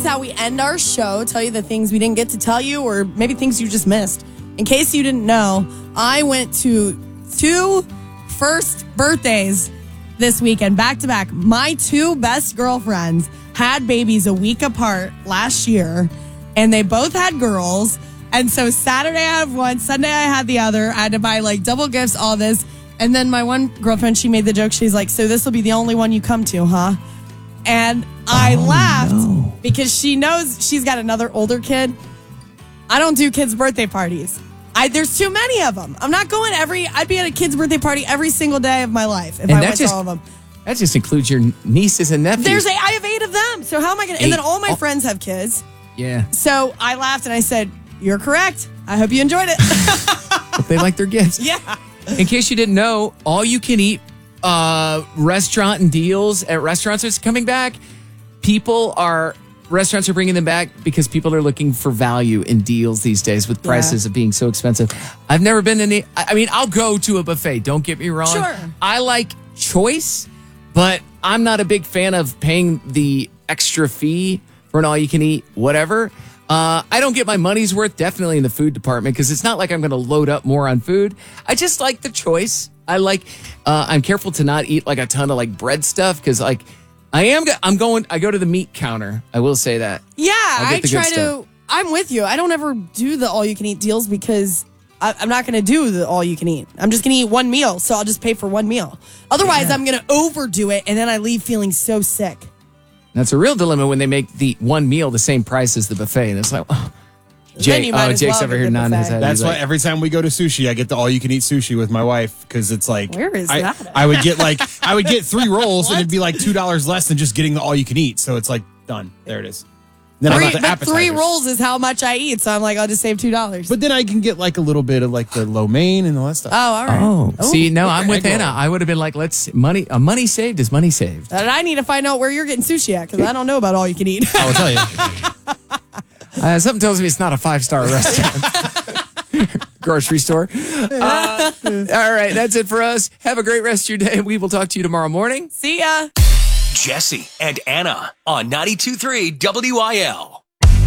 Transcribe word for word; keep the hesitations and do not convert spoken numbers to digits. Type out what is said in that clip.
how we end our show. Tell you the things we didn't get to tell you, or maybe things you just missed. In case you didn't know, I went to two first birthdays this weekend, back to back. My two best girlfriends had babies a week apart last year, and they both had girls. And so Saturday I had one, Sunday I had the other. I had to buy like double gifts, all this. And then my one girlfriend, she made the joke. She's like, so this will be the only one you come to, huh? And I oh, laughed no. because she knows she's got another older kid. I don't do kids' birthday parties. I, there's too many of them. I'm not going every, I'd be at a kid's birthday party every single day of my life if and I went just, to all of them. That just includes your nieces and nephews. There's a, I have eight of them. So how am I going to, and then all my oh. friends have kids. Yeah. So I laughed and I said, you're correct. I hope you enjoyed it. Hope they like their gifts. Yeah. In case you didn't know, all you can eat uh, restaurant and deals at restaurants is coming back. People are, restaurants are bringing them back because people are looking for value in deals these days with prices yeah. of being so expensive. I've never been in any, I mean, I'll go to a buffet. Don't get me wrong. Sure. I like choice, but I'm not a big fan of paying the extra fee for an all you can eat, whatever. Uh, I don't get my money's worth, definitely in the food department, because it's not like I'm going to load up more on food. I just like the choice. I like, uh, I'm careful to not eat like a ton of like bread stuff, because like I am, I'm going, I go to the meat counter. I will say that. Yeah, I try to, stuff. I'm with you. I don't ever do the all you can eat deals because I, I'm not going to do the all you can eat. I'm just going to eat one meal, so I'll just pay for one meal. Otherwise, yeah. I'm going to overdo it, and then I leave feeling so sick. That's a real dilemma when they make the one meal the same price as the buffet. And it's like, oh, Jake, oh, Jake's well over here nodding his head. That's He's why like, every time we go to sushi, I get the all-you-can-eat sushi with my wife, because it's like, where is I, that? I would get like, I would get three rolls, and it'd be like two dollars less than just getting the all-you-can-eat. So it's like, done. There it is. Then three, I got the but appetizers. three rolls is how much I eat, so I'm like, I'll just save two dollars. But then I can get like a little bit of like the lo mein and all that stuff. Oh, all right. oh, oh see, no, I'm with egg Anna. roll. I would have been like, let's money. Uh, money saved is money saved. And I need to find out where you're getting sushi at, because I don't know about all you can eat. I will tell you. Uh, something tells me it's not a five-star restaurant. Grocery store. Uh, all right, that's it for us. Have a great rest of your day. We will talk to you tomorrow morning. See ya. Jesse and Anna on ninety-two point three W I L.